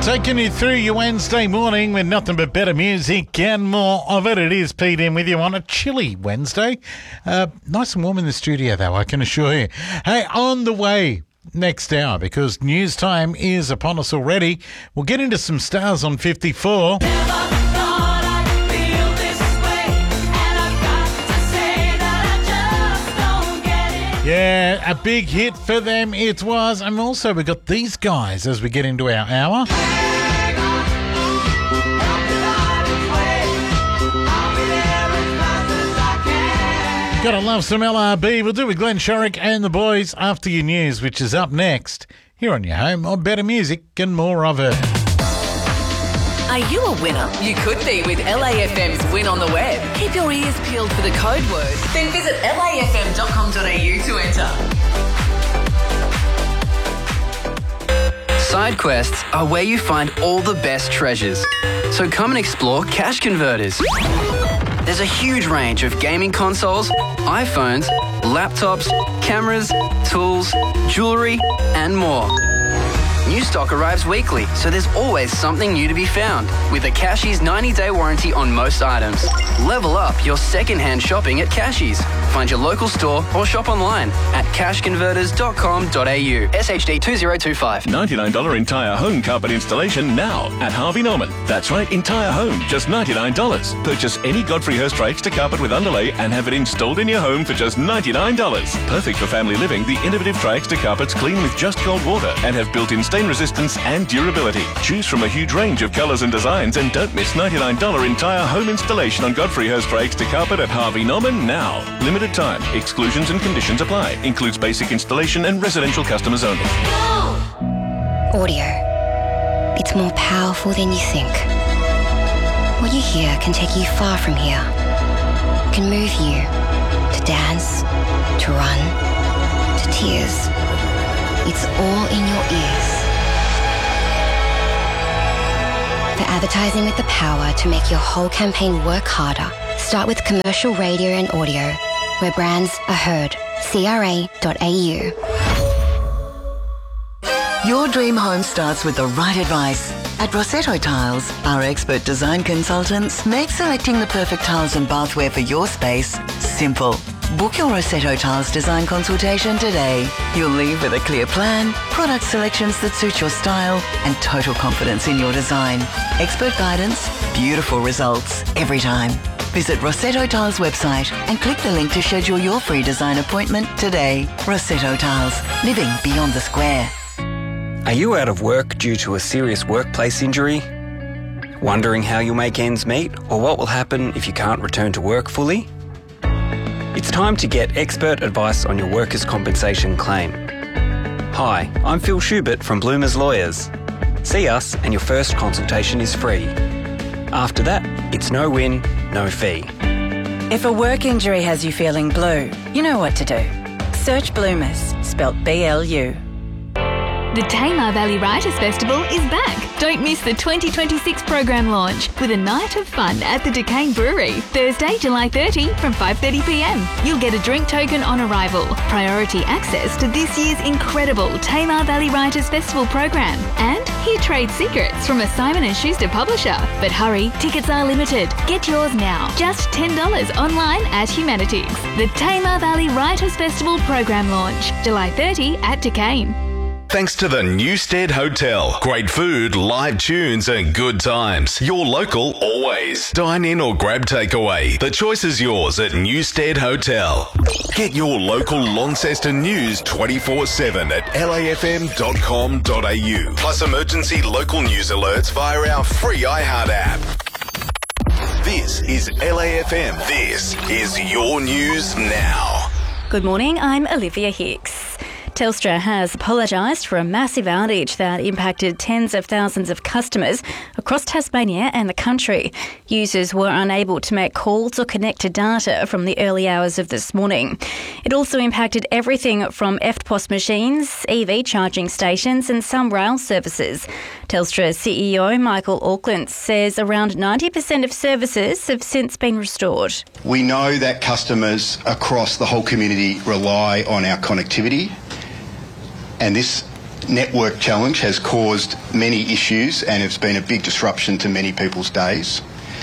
Taking you through your Wednesday morning with nothing but better music and more of it. It is Pete in with you on a chilly Wednesday. Nice and warm in the studio, though, I can assure you. Hey, on the way next hour, because news time is upon us already, we'll get into some stars on 54. Yeah, a big hit for them it was. And also we got these guys as we get into our hour. Gotta love some LRB. We'll do it with Glenn Shorrock and the boys after your news, which is up next here on your home of better music and more of it. Are you a winner? You could be with LAFM's Win on the Web. Keep your ears peeled for the code word. Then visit lafm.com.au to enter. Side quests are where you find all the best treasures. So come and explore Cash Converters. There's a huge range of gaming consoles, iPhones, laptops, cameras, tools, jewellery and more. New stock arrives weekly, so there's always something new to be found. With a Cashies 90-day warranty on most items. Level up your second-hand shopping at Cashies. Find your local store or shop online at cashconverters.com.au. SHD 2025. $99 entire home carpet installation now at Harvey Norman. That's right, entire home, just $99. Purchase any Godfrey Hirst Rakes carpet with underlay and have it installed in your home for just $99. Perfect for family living, the innovative Triexta carpets clean with just cold water and have built-in stain resistance and durability. Choose from a huge range of colours and designs and don't miss $99 entire home installation on Godfrey Hirst Rakes carpet at Harvey Norman now. Limited time. Exclusions and conditions apply. Includes basic installation and residential customers only. Audio. It's more powerful than you think. What you hear can take you far from here. Can move you to dance, to run, to tears. It's all in your ears. For advertising with the power to make your whole campaign work harder, start with commercial radio and audio, where brands are heard. CRA.au. Your dream home starts with the right advice. At Rossetto Tiles, our expert design consultants make selecting the perfect tiles and bathware for your space simple. Book your Rossetto Tiles design consultation today. You'll leave with a clear plan, product selections that suit your style, and total confidence in your design. Expert guidance, beautiful results every time. Visit Rossetto Tiles website and click the link to schedule your free design appointment today. Rossetto Tiles, living beyond the square. Are you out of work due to a serious workplace injury? Wondering how you'll make ends meet or what will happen if you can't return to work fully? It's time to get expert advice on your workers' compensation claim. Hi, I'm Phil Schubert from Bloomers Lawyers. See us and your first consultation is free. After that, it's no win, no fee. If a work injury has you feeling blue, you know what to do. Search Bloomers, spelt B-L-U. The Tamar Valley Writers Festival is back. Don't miss the 2026 program launch with a night of fun at the Duquesne Brewery, Thursday, July 30 from 5:30pm. You'll get a drink token on arrival, priority access to this year's incredible Tamar Valley Writers Festival program, and hear trade secrets from a Simon & Schuster publisher. But hurry, tickets are limited. Get yours now. Just $10 online at Humanities. The Tamar Valley Writers Festival program launch, July 30 at Duquesne. Thanks to the Newstead Hotel. Great food, live tunes and good times. Your local always. Dine in or grab takeaway. The choice is yours at Newstead Hotel. Get your local Launceston news 24/7 at lafm.com.au. Plus emergency local news alerts via our free iHeart app. This is LAFM. This is your news now. Good morning, I'm Olivia Hicks. Telstra has apologised for a massive outage that impacted tens of thousands of customers across Tasmania and the country. Users were unable to make calls or connect to data from the early hours of this morning. It also impacted everything from EFTPOS machines, EV charging stations and some rail services. Telstra CEO Michael Auckland says around 90% of services have since been restored. We know that customers across the whole community rely on our connectivity, and this network challenge has caused many issues and it's been a big disruption to many people's days,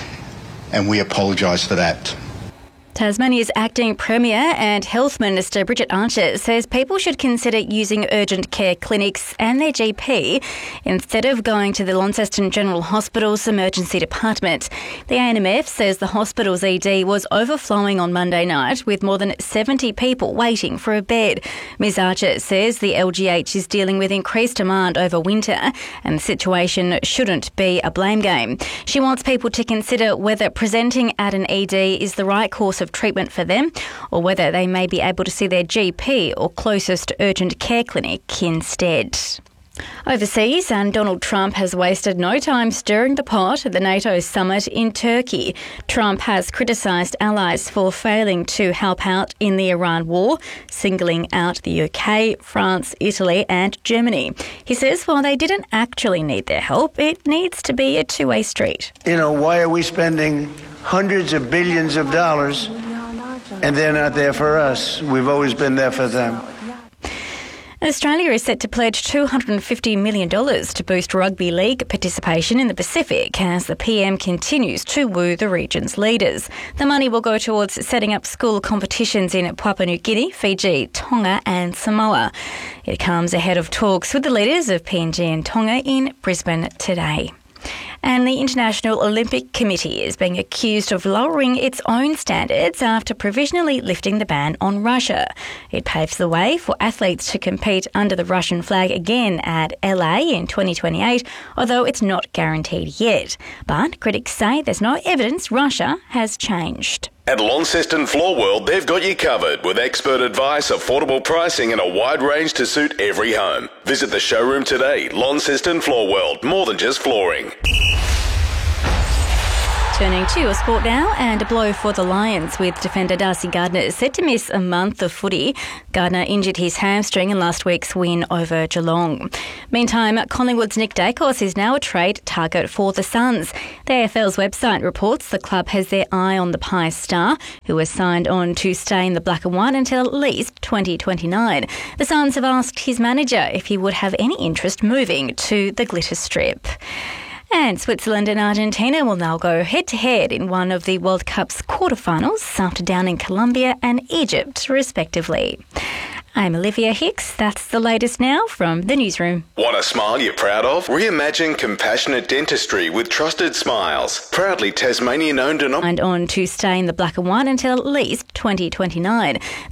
and we apologise for that. Tasmania's acting Premier and Health Minister Bridget Archer says people should consider using urgent care clinics and their GP instead of going to the Launceston General Hospital's emergency department. The ANMF says the hospital's ED was overflowing on Monday night with more than 70 people waiting for a bed. Ms Archer says the LGH is dealing with increased demand over winter and the situation shouldn't be a blame game. She wants people to consider whether presenting at an ED is the right course of treatment for them or whether they may be able to see their GP or closest urgent care clinic instead. Overseas, and Donald Trump has wasted no time stirring the pot at the NATO summit in Turkey. Trump has criticised allies for failing to help out in the Iran war, singling out the UK, France, Italy and Germany. He says while they didn't actually need their help, it needs to be a two-way street. Why are we spending hundreds of billions of dollars and they're not there for us? We've always been there for them. Australia is set to pledge $250 million to boost rugby league participation in the Pacific as the PM continues to woo the region's leaders. The money will go towards setting up school competitions in Papua New Guinea, Fiji, Tonga and Samoa. It comes ahead of talks with the leaders of PNG and Tonga in Brisbane today. And the International Olympic Committee is being accused of lowering its own standards after provisionally lifting the ban on Russia. It paves the way for athletes to compete under the Russian flag again at LA in 2028, although it's not guaranteed yet. But critics say there's no evidence Russia has changed. At Launceston Floor World, they've got you covered with expert advice, affordable pricing and a wide range to suit every home. Visit the showroom today. Launceston Floor World, more than just flooring. Turning to your sport now, and a blow for the Lions with defender Darcy Gardner set to miss a month of footy. Gardner injured his hamstring in last week's win over Geelong. Meantime, Collingwood's Nick Dacos is now a trade target for the Suns. The AFL's website reports the club has their eye on the Pies star, who has signed on to stay in the black and white until at least 2029. The Suns have asked his manager if he would have any interest moving to the Glitter Strip. And Switzerland and Argentina will now go head-to-head in one of the World Cup's quarterfinals after downing Colombia and Egypt, respectively. I'm Olivia Hicks. That's the latest now from the newsroom. Want a smile you're proud of? Reimagine compassionate dentistry with Trusted Smiles. Proudly Tasmanian owned and on to stay in the black and white until at least 2029.